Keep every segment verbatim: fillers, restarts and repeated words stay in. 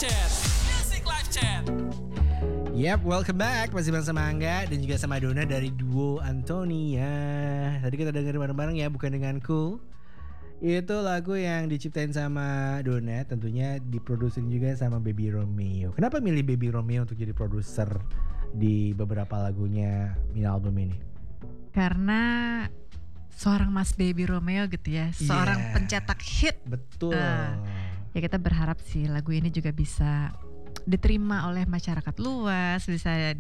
Chat. Music Live Chat. Yap, welcome back. Masih bareng sama Angga dan juga sama Dona dari duo Antonia. Tadi kita dengerin bareng-bareng ya, Bukan Denganku. Itu lagu yang diciptain sama Dona, tentunya diproduksi juga sama Baby Romeo. Kenapa milih Baby Romeo untuk jadi produser di beberapa lagunya mini album ini? Karena seorang Mas Baby Romeo gitu ya, seorang Yeah. pencetak hit. Betul. Uh, ya kita berharap sih lagu ini juga bisa diterima oleh masyarakat luas, bisa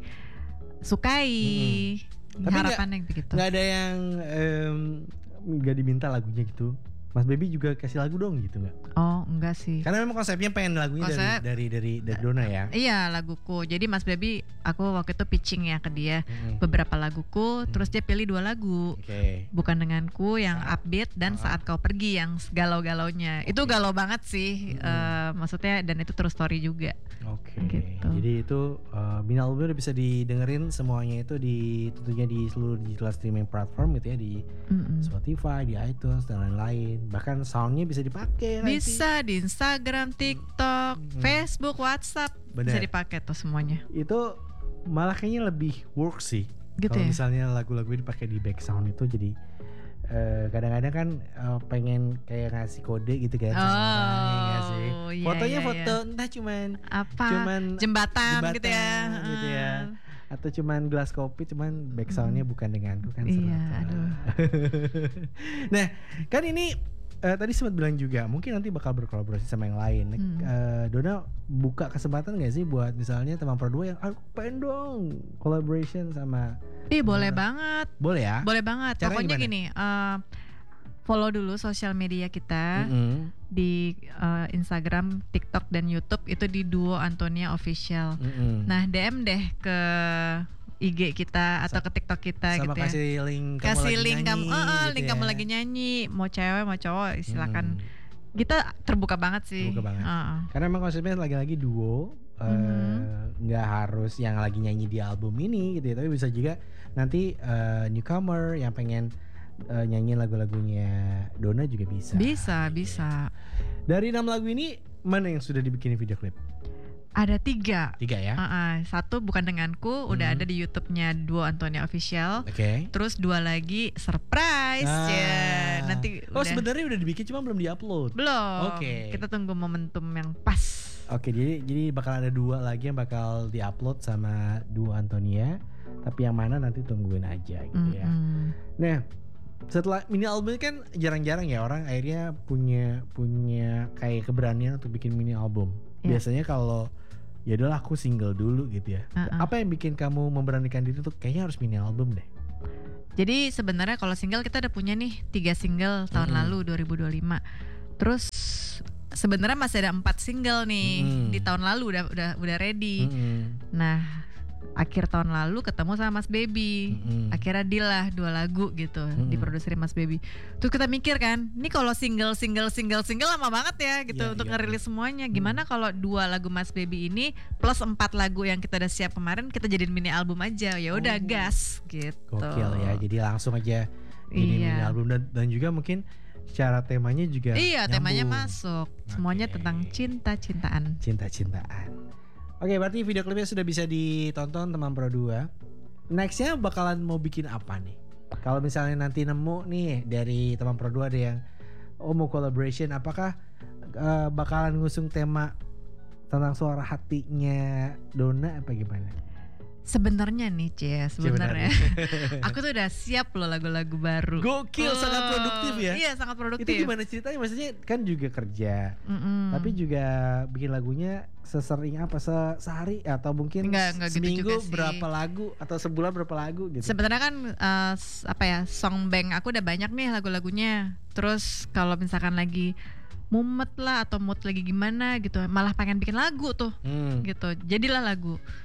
disukai. Mm-hmm. Harapannya begitu. Nggak ada yang em, nggak diminta lagunya gitu. Mas Baby juga kasih lagu dong gitu nggak? Oh enggak sih. Karena memang konsepnya pengen lagunya Konsep, dari, dari dari dari Dona ya. Iya laguku. Jadi Mas Baby, aku waktu itu pitching ya ke dia Mm-hmm. beberapa laguku, Mm-hmm. terus dia pilih dua lagu. Oke. Okay. Bukan Denganku yang Saat- upbeat dan uh-huh. Saat Kau Pergi yang galau-galaunya. Itu Oke. galau banget sih, Mm-hmm. eh, maksudnya dan itu true story juga. Oke. Gitu. Jadi itu uh, mini albumnya udah bisa didengerin semuanya itu di tentunya di seluruh digital streaming platform gitu ya, di Mm-mm. Spotify, di iTunes dan lain-lain. Bahkan soundnya bisa dipakai nanti. Bisa di Instagram, TikTok, Hmm. Facebook, WhatsApp, Bener. bisa dipakai tuh semuanya. Itu malah kayaknya lebih work sih. Gitu Kalau ya? misalnya lagu-lagu ini dipakai di back sound itu jadi eh, kadang-kadang kan eh, pengen kayak ngasih kode gitu kan Oh, seseorang, ya nggak sih? iya, Fotonya iya, foto iya. entah cuman Apa? cuman jembatan, gitu ya. jembatan gitu ya. Atau cuman gelas kopi, cuman back soundnya bukan Denganku kan seru Iya, tuh. aduh. Nah, kan ini eh, tadi sempat bilang juga mungkin nanti bakal berkolaborasi sama yang lain. Hmm. Eh, Dona buka kesempatan gak sih buat misalnya teman berdua yang aku pengen dong collaboration sama. Ih, boleh Eh, banget. Boleh ya? Boleh banget. Caranya Pokoknya gimana? gini, eh, follow dulu sosial media kita Mm-mm. di eh, Instagram, TikTok dan YouTube itu di Duo Antonia Official. Mm-mm. Nah, D M deh ke I G kita atau Sa- ke TikTok kita sama gitu ya. kasih link kamu Kasih lagi link kamu, nyanyi, eh, eh, gitu link ya. kamu lagi nyanyi, mau cewek mau cowok silakan. Hmm. Kita terbuka banget sih. Terbuka banget. Heeh. Karena memang konsepnya lagi-lagi duo, eh, Mhm. nggak harus yang lagi nyanyi di album ini gitu ya, tapi bisa juga nanti eh, newcomer yang pengen eh, nyanyi lagu-lagunya Dona juga bisa. Bisa, gitu ya. bisa. Dari enam lagu ini mana yang sudah dibikin video klip? Ada tiga. Tiga ya. Heeh, satu Bukan Denganku udah Mhm. ada di YouTube-nya Duo Antonia Official. Oke. Terus dua lagi surprise Ah. ya. Nanti Oh, udah sebenarnya udah dibikin cuma belum diupload. belum. Oke. Kita tunggu momentum yang pas. Oke, jadi jadi bakal ada dua lagi yang bakal diupload sama Duo Antonia, tapi yang mana nanti tungguin aja gitu ya. Mm-mm. Nah, setelah mini album ini kan jarang-jarang ya orang akhirnya punya punya kayak keberanian untuk bikin mini album. Ya. Biasanya kalau ya udahlah aku single dulu gitu ya. Uh-uh. Apa yang bikin kamu memberanikan diri untuk kayaknya harus mini album deh? Jadi sebenarnya kalau single kita udah punya nih tiga single tahun Mm-mm. lalu dua ribu dua puluh lima. Terus sebenarnya masih ada empat single nih Mm-mm. di tahun lalu udah udah udah ready. Mm-mm. Nah akhir tahun lalu ketemu sama Mas Baby. Mm-mm. Akhirnya deal lah dua lagu gitu Mm-mm. diproduksi Mas Baby. Terus kita mikir kan, ini kalau single single single single lama banget ya gitu Iya, untuk iya, ngerilis semuanya. Gimana kalau dua lagu Mas Baby ini plus empat lagu yang kita udah siap kemarin kita jadiin mini album aja. Ya udah Oh. gas gitu. Gokil ya. Jadi langsung aja gini mini Iya. album dan, dan juga mungkin secara temanya juga Iya, temanya nyambung. masuk. Semuanya Oke. tentang cinta-cintaan. Cinta-cintaan. Oke, berarti video klipnya sudah bisa ditonton teman Pro dua. Nextnya bakalan mau bikin apa nih? Kalau misalnya nanti nemu nih dari teman Pro dua ada yang oh mau collaboration, apakah eh, bakalan ngusung tema tentang suara hatinya Dona apa gimana? Sebenarnya nih Cie, sebenarnya Sebenarnya. aku tuh udah siap loh lagu-lagu baru. Gokil, sangat produktif ya. Iya, sangat produktif. Itu gimana ceritanya? Maksudnya kan juga kerja, Mm-mm. tapi juga bikin lagunya sesering apa se- sehari atau mungkin Enggak, enggak gitu seminggu juga sih. berapa lagu atau sebulan berapa lagu gitu. Sebenarnya kan eh, s- apa ya, song bank aku udah banyak nih lagu-lagunya. Terus kalau misalkan lagi mumet lah atau mood lagi gimana gitu, malah pengen bikin lagu tuh Hmm. gitu. Jadilah lagu.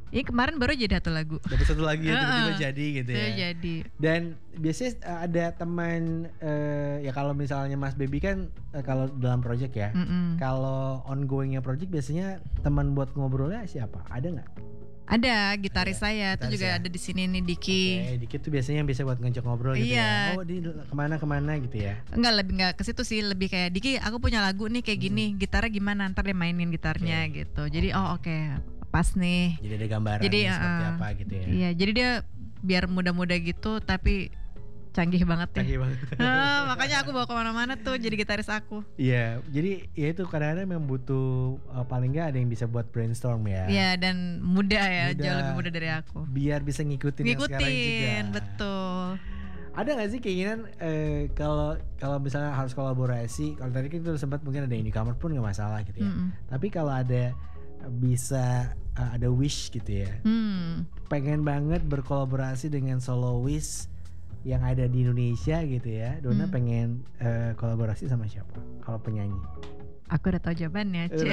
Ini kemarin baru jadi satu lagu. Dapat satu lagi ya, tiba-tiba Heeh. jadi gitu ya. Saya jadi. Dan biasanya uh, ada teman uh, ya kalau misalnya Mas Baby kan uh, kalau dalam project ya. Mm-mm. Kalau ongoingnya project biasanya teman buat ngobrolnya siapa? Ada nggak? Ada gitaris Ada, saya tuh gitaris juga ya? ada di sini nih Diki. Oke, dikit tuh biasanya yang bisa buat ngajak ngobrol gitu Iya. ya. Oh, di kemana-kemana gitu ya. Enggak, lebih enggak ke situ sih, lebih kayak Diki, aku punya lagu nih kayak gini, gitarnya gimana, ntar dia mainin gitarnya Oke. gitu. Jadi oh oke, pas nih. Jadi ada gambaran Jadi, seperti uh, apa gitu ya. Iya, jadi dia biar muda-muda gitu tapi canggih banget ya. Canggih banget. Ah, makanya aku bawa kemana-mana tuh jadi gitaris aku. Iya, jadi ya itu kadang-kadang memang butuh uh, paling nggak ada yang bisa buat brainstorm ya. Iya, dan muda ya, Muda. jauh lebih muda dari aku. Biar bisa ngikutin, yang sekarang juga. Ngikutin, betul. Ada nggak sih keinginan eh, kalau kalau misalnya harus kolaborasi? Kalau tadi kan itu sempat mungkin ada yang newcomer pun nggak masalah gitu ya. Mm-mm. Tapi kalau ada bisa uh, ada wish gitu ya, Hmm. pengen banget berkolaborasi dengan soloist yang ada di Indonesia gitu ya. Dona Hmm. pengen uh, kolaborasi sama siapa? Kalau penyanyi? Aku udah tahu jawabannya, Cie.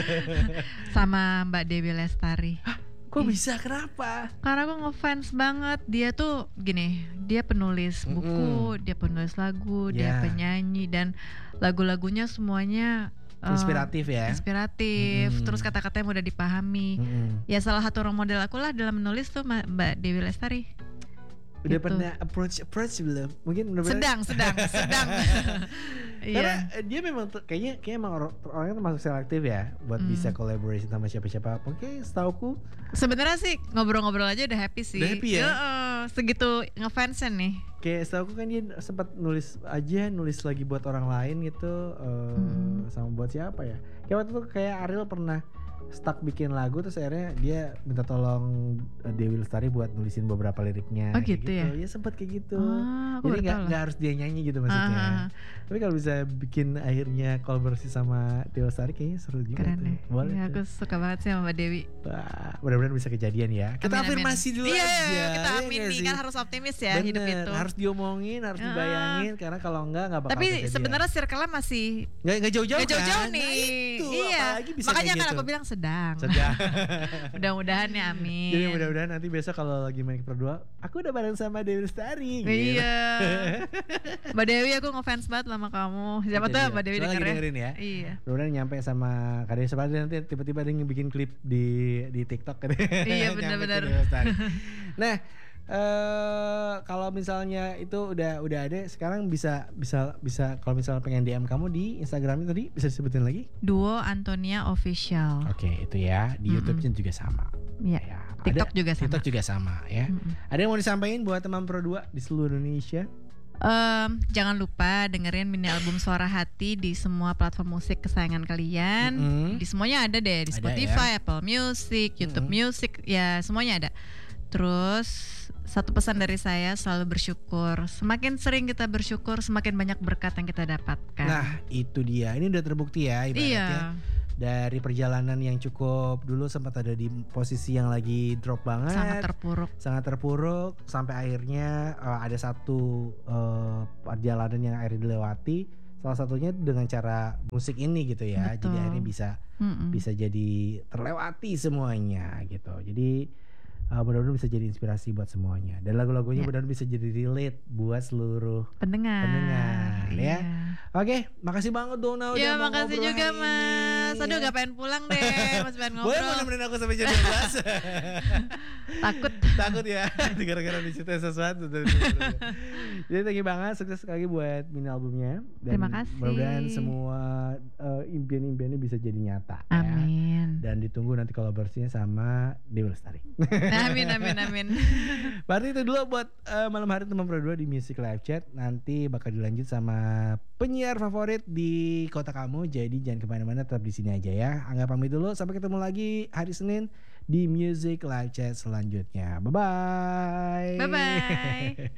Sama Mbak Dewi Lestari. Kok Ih. bisa? Kenapa? Karena aku ngefans banget. Dia tuh gini, dia penulis buku, dia penulis lagu, dia Ya. penyanyi, dan lagu-lagunya semuanya eh, Inspiratif ya. inspiratif. Mm-mm. Terus kata-katanya mudah dipahami. Mm-mm. Ya salah satu role model aku lah dalam menulis tuh Ma- Mbak Dewi Lestari. Udah Gitu. pernah approach approach belum? Mungkin benar-benar Sedang, sedang, sedang. Karena Iya. eh, dia memang tuh- kayaknya kayak emang or- orangnya termasuk selektif ya buat Hmm. bisa collaboration sama siapa-siapa. Oke, setauku Sebenarnya sih ngobrol-ngobrol aja udah happy sih. Udah happy ya? Heeh, segitu ngefansnya nih. kayak setauku kan dia sempat nulis aja nulis lagi buat orang lain gitu eh, Hmm. sama buat siapa ya? Kayak waktu itu kayak Ariel pernah stuck bikin lagu terus akhirnya dia minta tolong eh, Dewi Lestari buat nulisin beberapa liriknya. Oh, kayak gitu ya? Ya sempat kayak gitu. Oh, aku Jadi baru nggak tahu loh. nggak harus dia nyanyi gitu maksudnya. Ah, ah, ah. Tapi kalau bisa bikin akhirnya kolaborasi sama Dewi Lestari kayaknya seru juga Keren tuh. deh. Boleh Iya, tuh. aku suka banget sih sama Mbak Dewi. Wah, mudah-mudahan bisa kejadian ya. Kita Amin, amin. afirmasi dulu Iya, aja. kita ya amin nggak nih, sih? kan harus optimis ya Bener, hidup itu. harus diomongin, harus Ah. dibayangin karena kalau enggak nggak bakal Tapi kejadian. sebenarnya circle-nya masih nggak nggak jauh-jauh gak jauh-jauh kan? nih. Nah, itu, Iya. apalagi bisa Makanya kayak kan gitu. aku bilang sedang. Sedang. Mudah-mudahan ya amin. Jadi mudah-mudahan nanti besok kalau lagi main berdua, aku udah bareng sama Dewi Lestari. gitu. Iya. Mbak Dewi aku ngefans banget sama kamu. Siapa Itu tuh dia. Mbak Dewi Soalnya lagi dengernya. dengerin ya. Iya. Mudah-mudahan nyampe sama Kadek Sepadi nanti tiba-tiba dia bikin klip di di TikTok kan. Iya, Nyampe ke benar-benar. Dewi Lestari. Nah, eh kalau misalnya itu udah udah ada sekarang bisa bisa bisa kalau misalnya pengen D M kamu di Instagramnya tadi bisa disebutin lagi? Duo Antonia Official. Oke, itu ya. Di Mm-mm. YouTube-nya juga sama. Iya. Ya, TikTok ada- juga sama. TikTok juga sama ya. Mm-mm. Ada yang mau disampaikan buat teman Pro dua di seluruh Indonesia? Em, jangan lupa dengerin mini album Suara Hati di semua platform musik kesayangan kalian. Mm-mm. Di semuanya ada deh, di Ada Spotify, Apple Music, YouTube Mm-mm. Music, ya semuanya ada. Terus satu pesan dari saya, selalu bersyukur. Semakin sering kita bersyukur, semakin banyak berkat yang kita dapatkan. Nah, itu dia. Ini udah terbukti ya ibaratnya. iya, Dari perjalanan yang cukup dulu sempat ada di posisi yang lagi drop banget, sangat terpuruk. sangat terpuruk sampai akhirnya eh, ada satu eh, perjalanan yang akhirnya dilewati. Salah satunya dengan cara musik ini gitu ya. Jadi Betul. akhirnya bisa Mm-mm. bisa jadi terlewati semuanya gitu. Jadi uh, mudah-mudahan bisa jadi inspirasi buat semuanya. Dan lagu-lagunya Ya. mudah-mudahan bisa jadi relate buat seluruh Pendengar. pendengar, Iya. ya. Oke, makasih banget Dona udah Ya mau makasih ngobrol juga hari Mas. ini, Aduh ya. gak pengen pulang deh. Masih pengen Boleh mau ngobrol. nemenin aku sampai jam dua belas? Takut. Takut ya, gara-gara diceritain sesuatu. Jadi thank you banget, sukses sekali buat mini albumnya. Dan Terima kasih. mudah-mudahan semua uh, impian-impiannya bisa jadi nyata. Ya. Amin. Dan ditunggu nanti kolaborasinya sama Dewi Lestari. Amin amin amin. Berarti itu dulu buat uh, malam hari teman Pro dua di Music Live Chat. Nanti bakal dilanjut sama penyiar favorit di kota kamu. Jadi jangan kemana-mana, tetap di sini aja ya. Angga pamit dulu, sampai ketemu lagi hari Senin di Music Live Chat selanjutnya. Bye bye. Bye bye.